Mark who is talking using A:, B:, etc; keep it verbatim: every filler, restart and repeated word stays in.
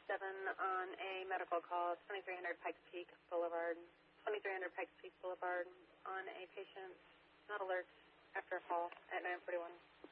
A: seven on a medical call, twenty-three hundred Pikes Peak Boulevard, twenty-three hundred Pikes Peak Boulevard on a patient not alert after a fall at nine forty-one.